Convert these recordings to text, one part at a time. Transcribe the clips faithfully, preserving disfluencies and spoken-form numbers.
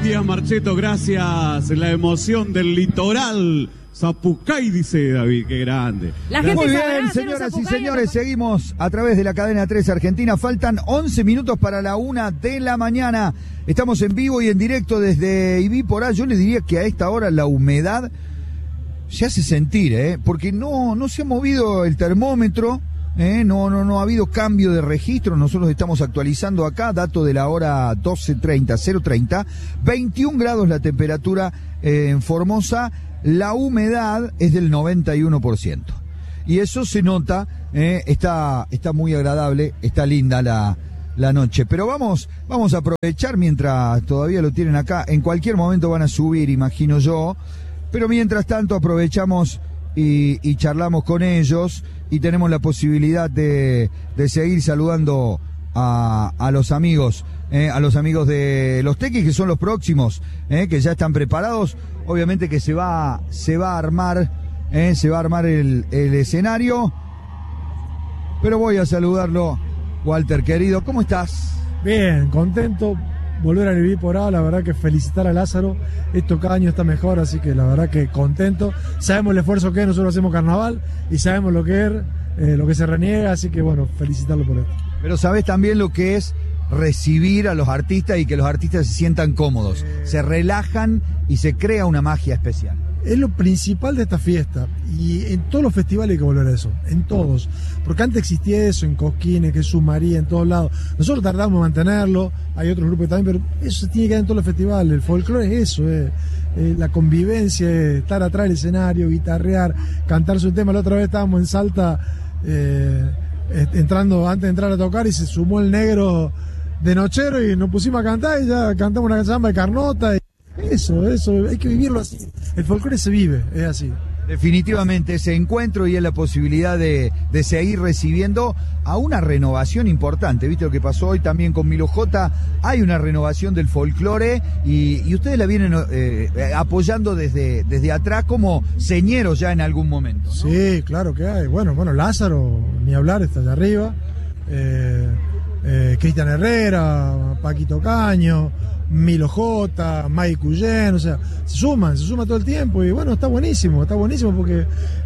Díaz Marcheto, gracias. La emoción del litoral. Zapucay, dice David, qué grande. La gente Muy bien, sabrá, señoras y Zapucay, señores, seguimos a través de la cadena tres Argentina. Faltan once minutos para la una de la mañana. Estamos en vivo y en directo desde Ibí Porá. Yo le diría que a esta hora la humedad se hace sentir, ¿eh? Porque no, no se ha movido el termómetro, ¿eh? no, no, no ha habido cambio de registro. Nosotros estamos actualizando acá, dato de la hora doce treinta, cero treinta, veintiún grados la temperatura eh, en Formosa. La humedad es del noventa y uno por ciento. Y eso se nota, eh, está, está muy agradable, está linda la, la noche. Pero vamos, vamos a aprovechar mientras todavía lo tienen acá. En cualquier momento van a subir, imagino yo. Pero mientras tanto aprovechamos y, y charlamos con ellos y tenemos la posibilidad de, de seguir saludando a, a los amigos, eh, a los amigos de los Tequis, que son los próximos, eh, que ya están preparados. Obviamente que se va, se va a armar, eh, se va a armar el, el escenario. Pero voy a saludarlo, Walter, querido, ¿cómo estás? Bien, contento, volver a vivir por ahí, la verdad que felicitar a Lázaro, esto cada año está mejor, así que la verdad que contento, sabemos el esfuerzo que es, nosotros hacemos carnaval y sabemos lo que es, eh, lo que se reniega, así que bueno, felicitarlo por esto. Pero sabés también lo que es recibir a los artistas y que los artistas se sientan cómodos, se relajan y se crea una magia especial. Es lo principal de esta fiesta y en todos los festivales hay que volver a eso, en todos, porque antes existía eso en Cosquín, en Jesús María, en todos lados. Nosotros tardamos en mantenerlo, hay otros grupos también, pero eso se tiene que dar en todos los festivales. El folclore es eso, eh, eh, la convivencia, eh, estar atrás del escenario, guitarrear, cantar su tema. La otra vez estábamos en Salta eh, entrando antes de entrar a tocar y se sumó el negro de nochero y nos pusimos a cantar y ya cantamos una samba de Carnota. Y eso, eso, hay que vivirlo así. El folclore se vive, es así. Definitivamente ese encuentro y es la posibilidad de, de seguir recibiendo a una renovación importante. ¿Viste lo que pasó hoy también con Milo J? Hay una renovación del folclore y, y ustedes la vienen eh, apoyando desde, desde atrás como señeros ya en algún momento, ¿no? Sí, claro que hay. Bueno, bueno, Lázaro, ni hablar, está allá arriba. Eh, eh, Cristian Herrera, Paquito Caño, Milo J, Mike Cuyen, o sea, se suman, se suman todo el tiempo y bueno, está buenísimo, está buenísimo porque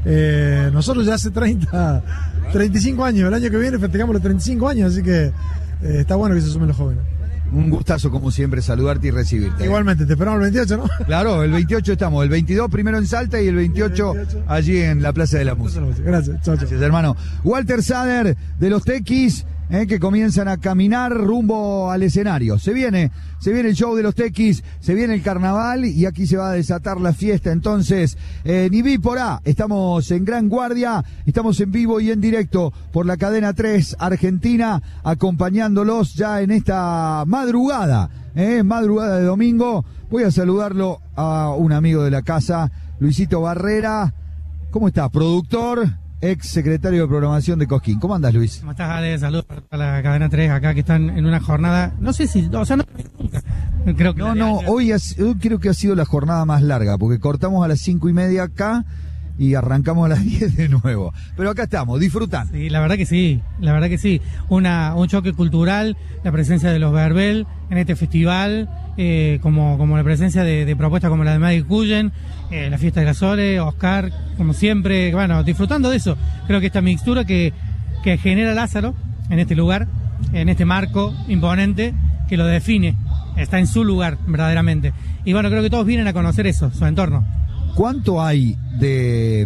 eh, nosotros ya hace treinta, treinta y cinco años, el año que viene festejamos los treinta y cinco años, así que eh, está bueno que se sumen los jóvenes. Un gustazo como siempre saludarte y recibirte. Igualmente, te esperamos el veintiocho, ¿no? Claro, el veintiocho estamos, el veintidós primero en Salta y el veintiocho, el veintiocho allí en la Plaza de la Música. Gracias, chao, chao. Gracias, hermano. Walter Sader de los Tequis, eh, que comienzan a caminar rumbo al escenario. Se viene, se viene el show de los Tequis, se viene el carnaval y aquí se va a desatar la fiesta. Entonces, eh, en Ibí Porá, estamos en Gran Guardia, estamos en vivo y en directo por la cadena tres Argentina, acompañándolos ya en esta madrugada, eh, madrugada de domingo. Voy a saludarlo a un amigo de la casa, Luisito Barrera. ¿Cómo está? Productor, ex secretario de programación de Cosquín. ¿Cómo andas, Luis? ¿Cómo estás, Ale? Saludos para la cadena tres acá, que están en una jornada, no sé si, o sea, no, creo que no, no, hoy, has, hoy creo que ha sido la jornada más larga, porque cortamos a las cinco y media acá y arrancamos a las diez de nuevo. Pero acá estamos, disfrutando. Sí, la verdad que sí, la verdad que sí. Una, un choque cultural, la presencia de los Verbel en este festival, eh, como, como la presencia de, de propuestas como la de Maggie Cuyen, eh, la fiesta de la Sole, Oscar, como siempre, bueno, disfrutando de eso. Creo que esta mixtura que, que genera Lázaro en este lugar, en este marco imponente que lo define, está en su lugar verdaderamente. Y bueno, creo que todos vienen a conocer eso, su entorno. ¿Cuánto hay de,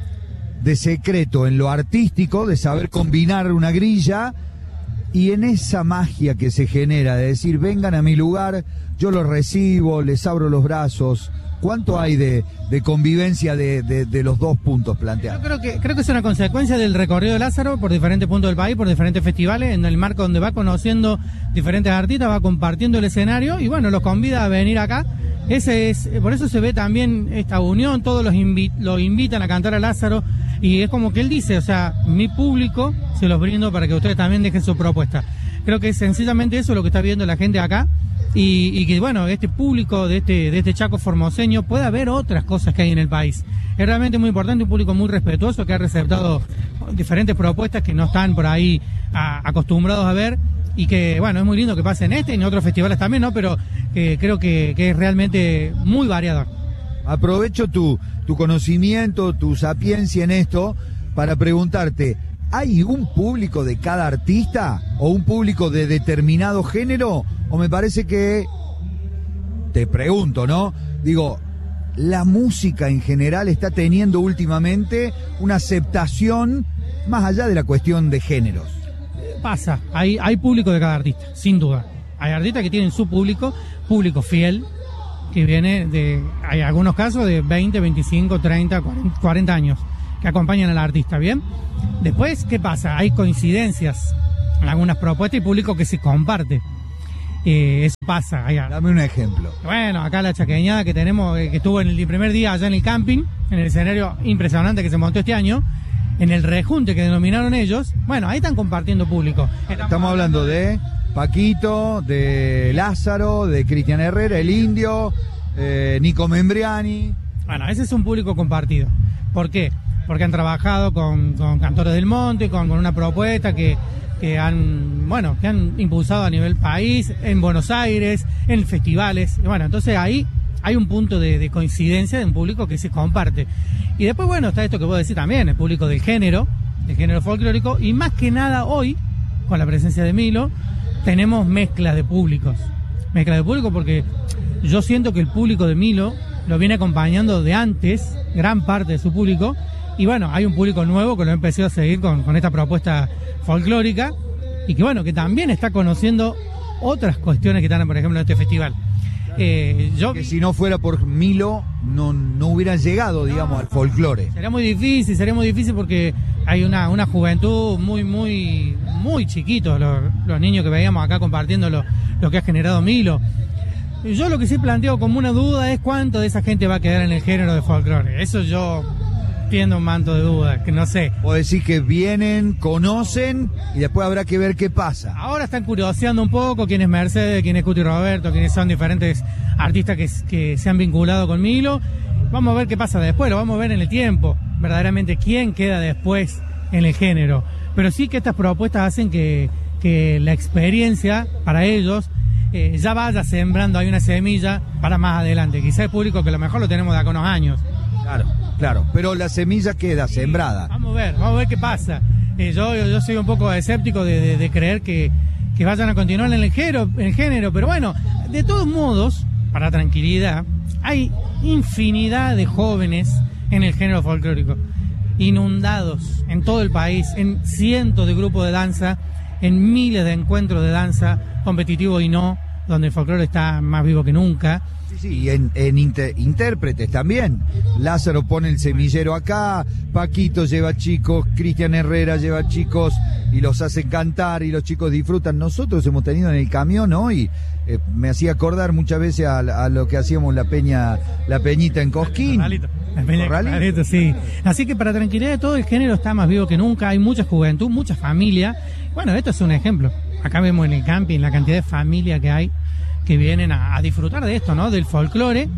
de secreto en lo artístico, de saber combinar una grilla y en esa magia que se genera de decir, vengan a mi lugar, yo los recibo, les abro los brazos? ¿Cuánto hay de, de convivencia de, de, de los dos puntos planteados? Yo creo que, creo que es una consecuencia del recorrido de Lázaro por diferentes puntos del país, por diferentes festivales, en el marco donde va conociendo diferentes artistas, va compartiendo el escenario y bueno, los convida a venir acá. Ese es, por eso se ve también esta unión, todos los invi- lo invitan a cantar a Lázaro y es como que él dice, o sea, mi público se los brindo para que ustedes también dejen su propuesta. Creo que es sencillamente eso lo que está viendo la gente acá y, y que bueno, este público de este, de este Chaco formoseño pueda ver otras cosas que hay en el país. Es realmente muy importante, un público muy respetuoso que ha receptado diferentes propuestas que no están por ahí a, acostumbrados a ver. y que, bueno, es muy lindo que pase en este y en otros festivales también, ¿no? Pero que creo que, que es realmente muy variador. Aprovecho tu, tu conocimiento, tu sapiencia en esto para preguntarte, ¿hay un público de cada artista o un público de determinado género? O me parece que, te pregunto, ¿no? Digo, la música en general está teniendo últimamente una aceptación más allá de la cuestión de géneros. Pasa, hay, hay público de cada artista, sin duda. Hay artistas que tienen su público, público fiel, que viene de, hay algunos casos de veinte, veinticinco, treinta, cuarenta años, que acompañan al artista, ¿bien? Después, ¿qué pasa? Hay coincidencias en algunas propuestas y público que se comparte. Eh, eso pasa. Hay, Dame un ejemplo. Bueno, acá la chaqueñada que tenemos, eh, que estuvo en el primer día allá en el camping, en el escenario impresionante que se montó este año, en el rejunte que denominaron ellos, bueno, ahí están compartiendo público. Estamos, Estamos hablando de Paquito, de Lázaro, de Cristian Herrera, el Indio, eh, Nico Membriani. Bueno, ese es un público compartido. ¿Por qué? Porque han trabajado con, con Cantores del Monte, con, con una propuesta que, que han, bueno, que han impulsado a nivel país, en Buenos Aires, en festivales. Y bueno, entonces ahí hay un punto de, de coincidencia de un público que se comparte. Y después, bueno, está esto que vos decís también, el público del género, del género folclórico, y más que nada hoy, con la presencia de Milo, tenemos mezclas de públicos. Mezclas de público porque yo siento que el público de Milo lo viene acompañando de antes, gran parte de su público, y bueno, hay un público nuevo que lo empezó a seguir con, con esta propuesta folclórica, y que bueno, que también está conociendo otras cuestiones que están, por ejemplo, en este festival. Eh, yo que si no fuera por Milo no, no hubieran llegado, digamos, no, al folclore. Sería muy difícil, sería muy difícil porque hay una, una juventud muy, muy, muy chiquitos, los, los niños que veíamos acá compartiendo lo, lo que ha generado Milo. Yo lo que sí planteo como una duda es cuánto de esa gente va a quedar en el género de folclore. Eso yo tiendo un manto de duda, que no sé. O decir que vienen, conocen y después habrá que ver qué pasa. Ahora están curioseando un poco quién es Mercedes, quién es Cuti Roberto, quiénes son diferentes artistas que, que se han vinculado con Milo. Vamos a ver qué pasa después, lo vamos a ver en el tiempo, verdaderamente quién queda después en el género. Pero sí que estas propuestas hacen que, que la experiencia para ellos eh, ya vaya sembrando ahí una semilla para más adelante. Quizá el público que a lo mejor lo tenemos de acá unos años. Claro, claro, pero la semilla queda sembrada. Vamos a ver, vamos a ver qué pasa. Eh, yo, yo soy un poco escéptico de, de, de creer que, que vayan a continuar en el, género, en el género, pero bueno, de todos modos, para tranquilidad, hay infinidad de jóvenes en el género folclórico, inundados en todo el país, en cientos de grupos de danza, en miles de encuentros de danza, competitivo y no, donde el folclore está más vivo que nunca. Sí, sí, y en, en inter, intérpretes también. Lázaro pone el semillero acá, Paquito lleva chicos, Cristian Herrera lleva chicos y los hace cantar y los chicos disfrutan. Nosotros hemos tenido en el camión hoy, eh, me hacía acordar muchas veces a, a lo que hacíamos la peña, la peñita en Cosquín. Corralito. La peña Corralito, sí. Así que para tranquilidad de todo, el género está más vivo que nunca, hay mucha juventud, mucha familia. Bueno, esto es un ejemplo. Acá vemos en el camping la cantidad de familia que hay que vienen a, a disfrutar de esto, ¿no? Del folclore.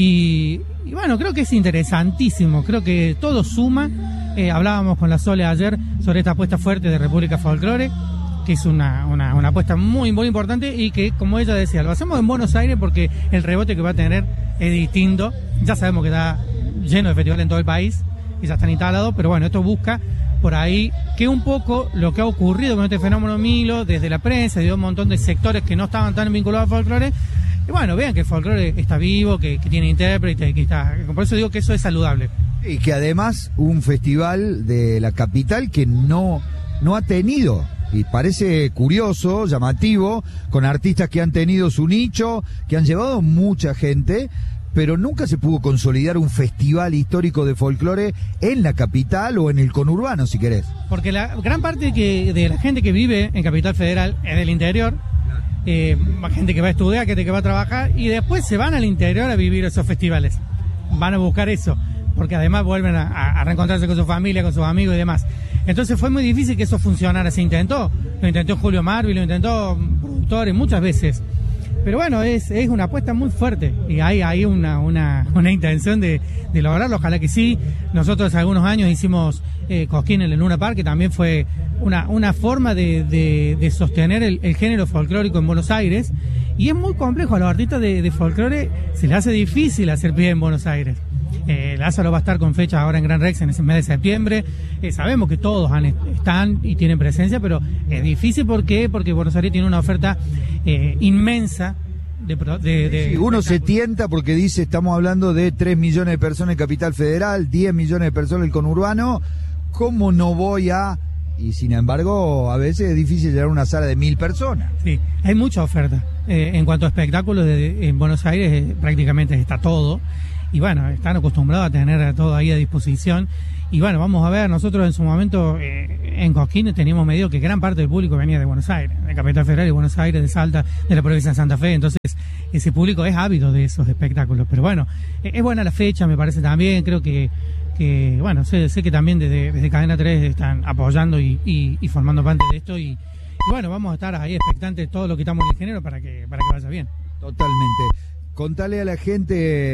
Y, y bueno, creo que es interesantísimo, creo que todo suma. Eh, hablábamos con la Sole ayer sobre esta apuesta fuerte de República Folclore, que es una, una, una apuesta muy, muy importante y que, como ella decía, lo hacemos en Buenos Aires porque el rebote que va a tener es distinto. Ya sabemos que está lleno de festivales en todo el país y ya están instalados, pero bueno, esto busca por ahí que un poco lo que ha ocurrido con este fenómeno Milo, desde la prensa, de un montón de sectores que no estaban tan vinculados al folclore, y bueno, vean que el folclore está vivo, que, que tiene intérprete, que está, por eso digo que eso es saludable. Y que además un festival de la capital que no, no ha tenido, y parece curioso, llamativo, con artistas que han tenido su nicho, que han llevado mucha gente, pero nunca se pudo consolidar un festival histórico de folclore en la capital o en el conurbano, si querés. Porque la gran parte que, de la gente que vive en Capital Federal es del interior, eh, gente que va a estudiar, gente que va a trabajar, y después se van al interior a vivir esos festivales. Van a buscar eso, porque además vuelven a, a reencontrarse con su familia, con sus amigos y demás. Entonces fue muy difícil que eso funcionara. Se intentó, lo intentó Julio Marvi, lo intentó productores muchas veces. pero bueno, es, es una apuesta muy fuerte y hay, hay una, una, una intención de, de lograrlo, ojalá que sí. Nosotros hace algunos años hicimos eh, Cosquín en el Luna Park, que también fue una, una forma de, de, de sostener el, el género folclórico en Buenos Aires, y es muy complejo, a los artistas de, de folclore se les hace difícil hacer pie en Buenos Aires. Eh, Lázaro va a estar con fecha ahora en Gran Rex en ese mes de septiembre. Eh, sabemos que todos han, están y tienen presencia, pero es difícil. ¿Por qué? Porque Buenos Aires tiene una oferta eh, inmensa. De, de, de, sí, uno de... se tienta porque dice, estamos hablando de tres millones de personas en Capital Federal, diez millones de personas en el conurbano. ¿Cómo no voy a...? Y sin embargo, a veces es difícil llegar a una sala de mil personas. Sí, hay mucha oferta. Eh, en cuanto a espectáculos, de, en Buenos Aires eh, prácticamente está todo. Y bueno, están acostumbrados a tener todo ahí a disposición. Y bueno, vamos a ver, nosotros en su momento eh, en Cosquín teníamos medido que gran parte del público venía de Buenos Aires, de Capital Federal, de Buenos Aires, de Salta, de la provincia de Santa Fe. Entonces, ese público es ávido de esos espectáculos. Pero bueno, eh, es buena la fecha, me parece también. Creo que, que bueno, sé, sé que también desde, desde Cadena tres están apoyando y, y, y formando parte de esto. Y, y bueno, vamos a estar ahí expectantes de todo lo que estamos en el género para que, para que vaya bien. Totalmente. Contale a la gente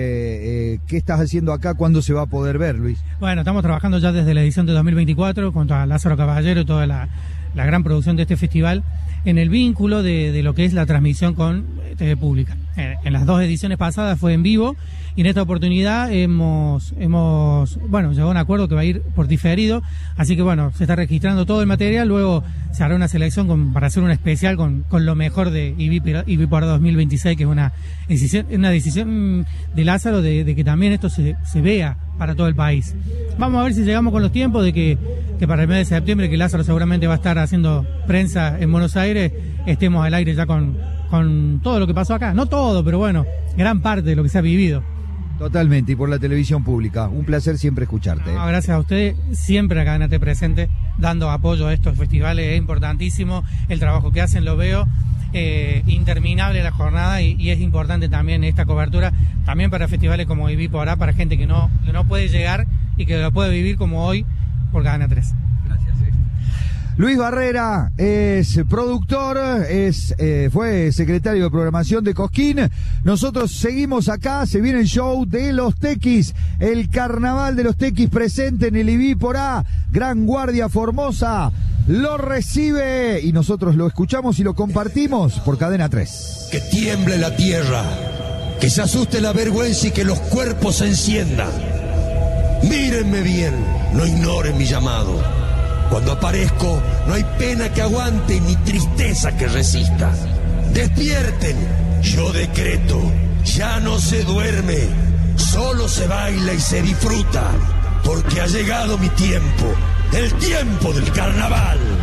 eh, qué estás haciendo acá, cuándo se va a poder ver, Luis. Bueno, estamos trabajando ya desde la edición de dos mil veinticuatro junto a Lázaro Caballero y toda la, la gran producción de este festival en el vínculo de, de lo que es la transmisión con T V Pública. En, en las dos ediciones pasadas fue en vivo y en esta oportunidad hemos, hemos bueno, llegado a un acuerdo que va a ir por diferido, así que bueno, se está registrando todo el material, luego se hará una selección con, para hacer un especial con, con lo mejor de I V I para dos mil veintiséis, que es una decisión, una decisión de Lázaro de, de que también esto se, se vea para todo el país. Vamos a ver si llegamos con los tiempos de que, que para el mes de septiembre, que Lázaro seguramente va a estar haciendo prensa en Buenos Aires, estemos al aire ya con, con todo lo que pasó acá. No todo, pero bueno, gran parte de lo que se ha vivido. Totalmente, y por la televisión pública. Un placer siempre escucharte. No, gracias a usted, siempre acá en A T presente, dando apoyo a estos festivales, es importantísimo el trabajo que hacen, lo veo, eh, interminable la jornada y, y es importante también esta cobertura, también para festivales como I V I Porá, para gente que no, que no puede llegar y que lo puede vivir como hoy por Cadena tres. Luis Barrera es productor, es eh, fue secretario de programación de Cosquín. Nosotros seguimos acá, se viene el show de los Tequis, el carnaval de los Tequis presente en el I V I Porá, Gran Guardia Formosa, lo recibe y nosotros lo escuchamos y lo compartimos por Cadena tres. Que tiemble la tierra, que se asuste la vergüenza y que los cuerpos se enciendan. Mírenme bien, no ignoren mi llamado. Cuando aparezco, no hay pena que aguante ni tristeza que resista. Despierten, yo decreto, ya no se duerme, solo se baila y se disfruta, porque ha llegado mi tiempo, el tiempo del carnaval.